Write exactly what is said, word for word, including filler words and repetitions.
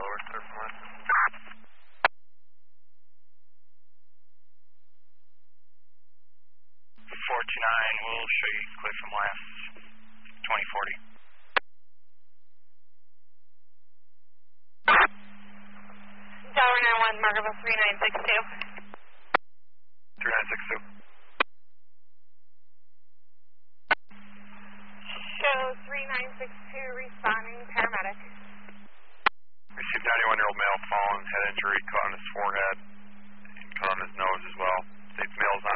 lower clear from left. four two nine, we'll show you clear from left, twenty forty. Tower nine one, Margaret three nine six two. three nine six two. Show three nine six two, responding paramedic. Received ninety-one-year-old male fallen, head injury, cut on his forehead, and cut on his nose as well. States male is